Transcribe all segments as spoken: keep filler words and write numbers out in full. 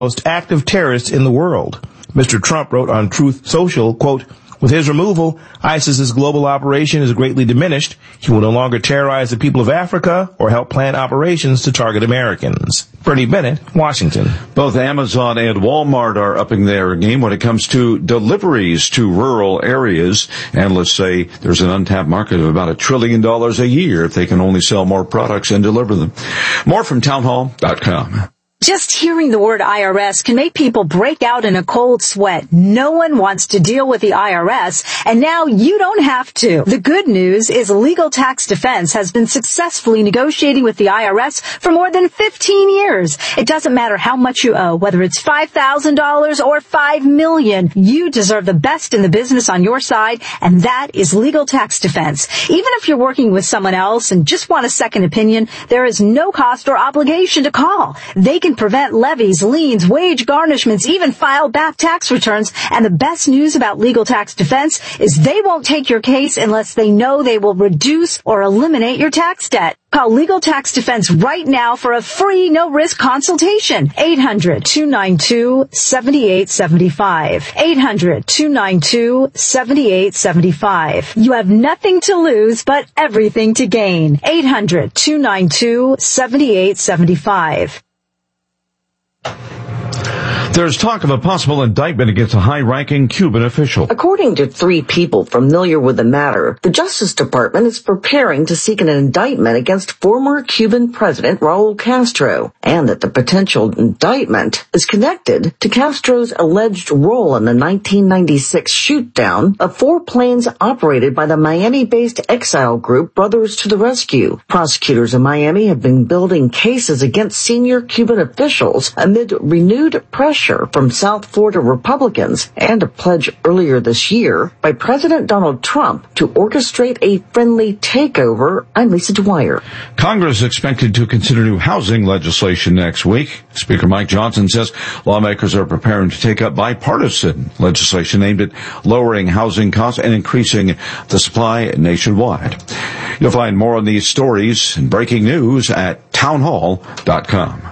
most active terrorists in the world. Mister Trump wrote on Truth Social, quote, with his removal, ISIS's global operation is greatly diminished. He will no longer terrorize the people of Africa or help plan operations to target Americans. Bernie Bennett, Washington. Both Amazon and Walmart are upping their game when it comes to deliveries to rural areas. Analysts say there's an untapped market of about a trillion dollars a year if they can only sell more products and deliver them. More from townhall dot com. Just hearing the word I R S can make people break out in a cold sweat. No one wants to deal with the I R S, and now you don't have to. The good news is Legal Tax Defense has been successfully negotiating with the I R S for more than fifteen years. It doesn't matter how much you owe, whether it's five thousand dollars or five million dollars. You deserve the best in the business on your side, and that is Legal Tax Defense. Even if you're working with someone else and just want a second opinion, there is no cost or obligation to call. They can prevent levies, liens, wage garnishments, even file back tax returns. And the best news about Legal Tax Defense is they won't take your case unless they know they will reduce or eliminate your tax debt. Call Legal Tax Defense right now for a free, no-risk consultation. eight hundred, two nine two, seven eight seven five. eight hundred, two nine two, seven eight seven five. You have nothing to lose, but everything to gain. eight hundred, two nine two, seven eight seven five. There's talk of a possible indictment against a high-ranking Cuban official. According to three people familiar with the matter, the Justice Department is preparing to seek an indictment against former Cuban President Raul Castro, and that the potential indictment is connected to Castro's alleged role in the nineteen ninety-six shoot-down of four planes operated by the Miami-based exile group Brothers to the Rescue. Prosecutors in Miami have been building cases against senior Cuban officials amid renewed pressure from South Florida Republicans and a pledge earlier this year by President Donald Trump to orchestrate a friendly takeover. I'm Lisa Dwyer. Congress is expected to consider new housing legislation next week. Speaker Mike Johnson says lawmakers are preparing to take up bipartisan legislation aimed at lowering housing costs and increasing the supply nationwide. You'll find more on these stories and breaking news at townhall dot com.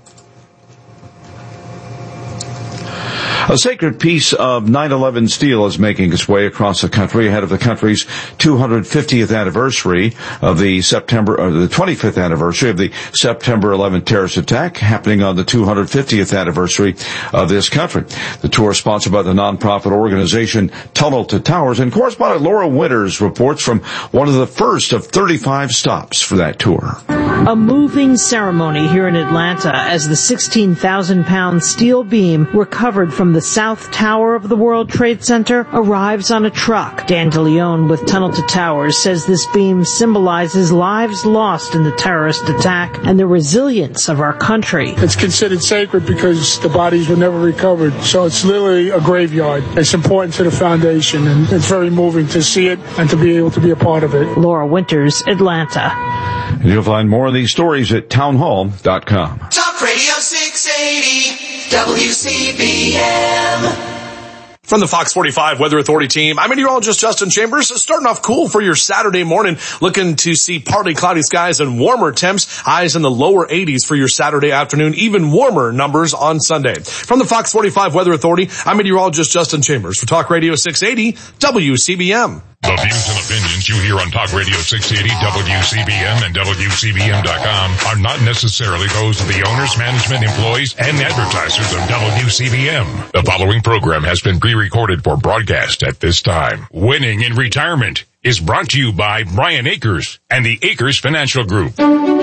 A sacred piece of nine eleven steel is making its way across the country ahead of the country's two hundred fiftieth anniversary of the September, or the twenty-fifth anniversary of the September eleventh terrorist attack, happening on the two hundred fiftieth anniversary of this country. The tour is sponsored by the nonprofit organization Tunnel to Towers, and correspondent Laura Winters reports from one of the first of thirty-five stops for that tour. A moving ceremony here in Atlanta as the sixteen thousand pound steel beam recovered from the South Tower of the World Trade Center arrives on a truck. Dan DeLeon with Tunnel to Towers says this beam symbolizes lives lost in the terrorist attack and the resilience of our country. It's considered sacred because the bodies were never recovered, so it's literally a graveyard. It's important to the foundation, and it's very moving to see it and to be able to be a part of it. Laura Winters, Atlanta. And you'll find more of these stories at townhall dot com. Talk Radio six eighty, W C B M. From the Fox forty-five Weather Authority team, I'm meteorologist Justin Chambers. Starting off cool for your Saturday morning, looking to see partly cloudy skies and warmer temps. Highs in the lower eighties for your Saturday afternoon, even warmer numbers on Sunday. From the Fox forty-five Weather Authority, I'm meteorologist Justin Chambers for Talk Radio six eighty W C B M. The views and opinions you hear on Talk Radio six eighty, W C B M, and W C B M dot com are not necessarily those of the owners, management, employees, and advertisers of W C B M. The following program has been pre-recorded for broadcast at this time. Winning in Retirement is brought to you by Brian Akers and the Akers Financial Group.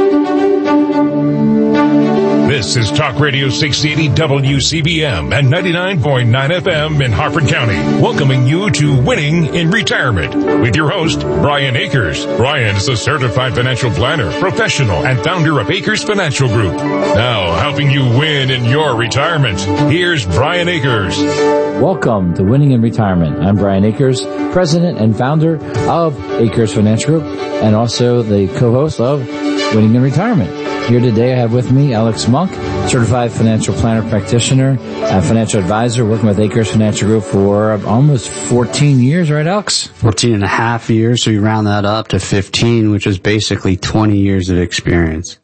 This is Talk Radio six eighty W C B M and ninety-nine point nine F M in Harford County, welcoming you to Winning in Retirement with your host, Brian Akers. Brian is a certified financial planner, professional, and founder of Akers Financial Group. Now, helping you win in your retirement, here's Brian Akers. Welcome to Winning in Retirement. I'm Brian Akers, president and founder of Akers Financial Group, and also the co-host of Winning in Retirement. Here today I have with me Alex Monk, certified financial planner practitioner and financial advisor, working with Akers Financial Group for almost fourteen years, right, Alex? fourteen and a half years, so you round that up to fifteen, which is basically twenty years of experience.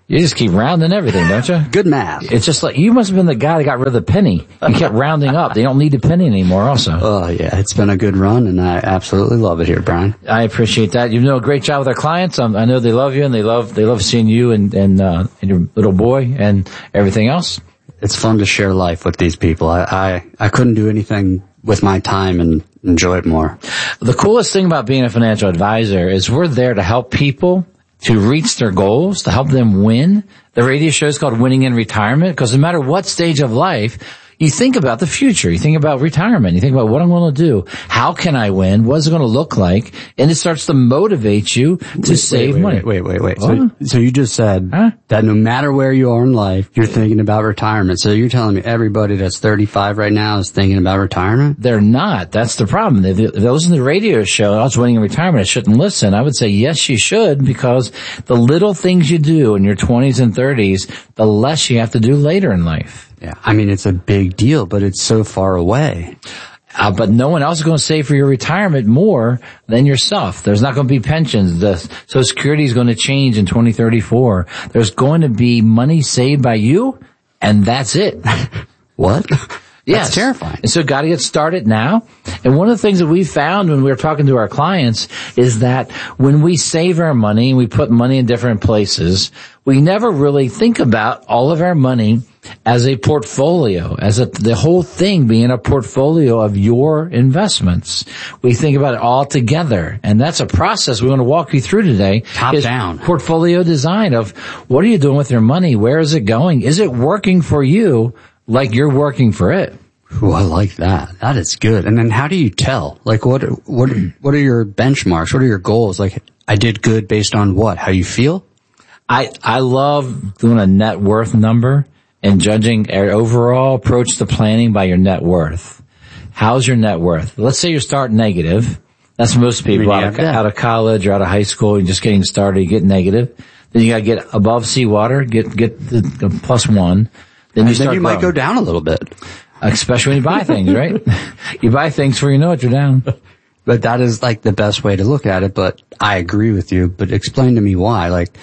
You just keep rounding everything, don't you? Good math. It's just like, you must have been the guy that got rid of the penny. You kept rounding up. They don't need a penny anymore also. Oh, yeah. It's been a good run, and I absolutely love it here, Brian. I appreciate that. You do a great job with our clients. Um, I know they love you, and they love they love seeing you and, and, uh, and your little boy and everything else. It's fun to share life with these people. I, I, I couldn't do anything with my time and enjoy it more. The coolest thing about being a financial advisor is we're there to help people to reach their goals, to help them win. The radio show is called Winning in Retirement because no matter what stage of life, you think about the future. You think about retirement. You think about what I'm going to do. How can I win? What is it going to look like? And it starts to motivate you to wait, save wait, money. Wait, wait, wait, wait. So, so you just said huh? that no matter where you are in life, you're thinking about retirement. So you're telling me everybody that's thirty-five right now is thinking about retirement? They're not. That's the problem. If they listen to the radio show, I was winning in retirement, I shouldn't listen. I would say, yes, you should, because the little things you do in your twenties and thirties, the less you have to do later in life. Yeah, I mean, it's a big deal, but it's so far away. Uh, but no one else is going to save for your retirement more than yourself. There's not going to be pensions. The Social Security is going to change in twenty thirty-four. There's going to be money saved by you, and that's it. What? Yes. That's terrifying. And so got to get started now. And one of the things that we found when we were talking to our clients is that when we save our money and we put money in different places, we never really think about all of our money as a portfolio, as a, the whole thing being a portfolio of your investments. We think about it all together. And that's a process we want to walk you through today. Top down. Portfolio design of what are you doing with your money? Where is it going? Is it working for you like you're working for it? Ooh, I like that. That is good. And then how do you tell? Like what, what, what are your benchmarks? What are your goals? Like I did good based on what? How you feel? I, I love doing a net worth number and judging our overall approach to planning by your net worth. How's your net worth? Let's say you start negative. That's most people out of, out of college or out of high school. You're just getting started. You get negative. Then you got to get above seawater, get, get the, the plus one. Then you, and start then you growing. might go down a little bit. Especially when you buy things, right? You buy things before you know it, you're down. But that is like the best way to look at it. But I agree with you. But explain to me why. Like,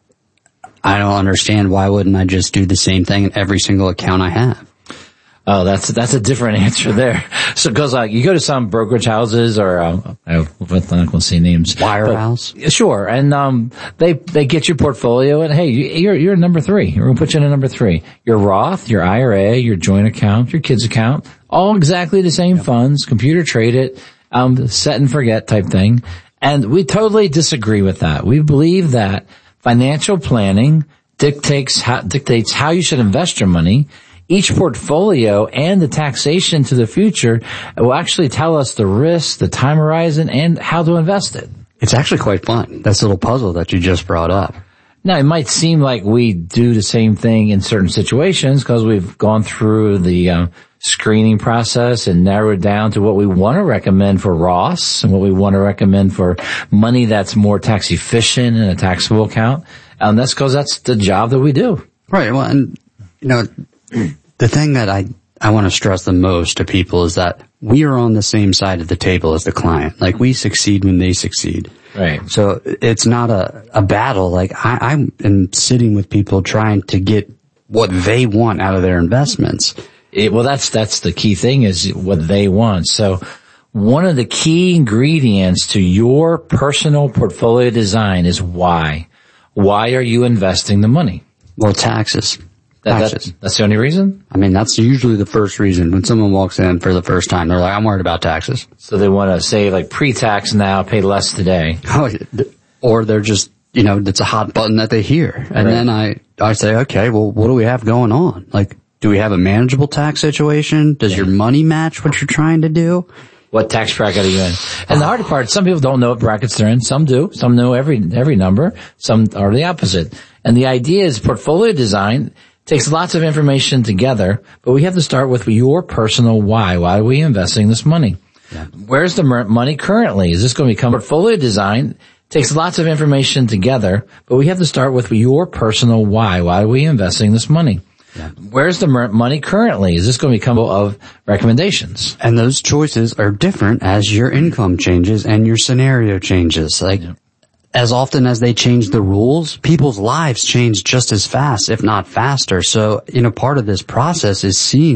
I don't understand. Why wouldn't I just do the same thing in every single account I have? Oh, that's, that's a different answer there. So, cause like, you go to some brokerage houses or, uh, I'm not going to say names. Wirehouse? Sure. And, um, they, they get your portfolio and hey, you're, you're number three. We're going to put you in a number three. Your Roth, your I R A, your joint account, your kids account, all exactly the same yep. funds, computer trade it, um, set and forget type thing. And we totally disagree with that. We believe that financial planning dictates how, dictates how you should invest your money. Each portfolio and the taxation to the future will actually tell us the risk, the time horizon, and how to invest it. It's actually quite fun. That's a little puzzle that you just brought up. Now, it might seem like we do the same thing in certain situations because we've gone through the uh, screening process and narrowed down to what we want to recommend for Roths and what we want to recommend for money that's more tax efficient in a taxable account. And that's because that's the job that we do. Right. Well, and, you know, the thing that I, I want to stress the most to people is that we are on the same side of the table as the client. Like we succeed when they succeed. Right. So it's not a, a battle. Like I, I'm in sitting with people trying to get what they want out of their investments. It, well, that's, that's the key thing is what they want. So one of the key ingredients to your personal portfolio design is why. Why are you investing the money? Well, taxes. That, that, that's the only reason? I mean, that's usually the first reason. When someone walks in for the first time, they're like, I'm worried about taxes. So they want to save like pre-tax now, pay less today. Oh, or they're just, you know, it's a hot button that they hear. And right. then I, I say, okay, well, what do we have going on? Like, do we have a manageable tax situation? Does yeah. your money match what you're trying to do? What tax bracket are you in? And the hard part, some people don't know what brackets they're in. Some do. Some know every, every number. Some are the opposite. And the idea is portfolio design takes lots of information together, but we have to start with your personal why. Why are we investing this money? Yeah. Where's the money currently? Is this going to become portfolio design? Takes lots of information together, but we have to start with your personal why. Why are we investing this money? Yeah. Where's the money currently? Is this going to become of recommendations? And those choices are different as your income changes and your scenario changes. Like, yeah. as often as they change the rules, people's lives change just as fast, if not faster. So, you know, part of this process is seeing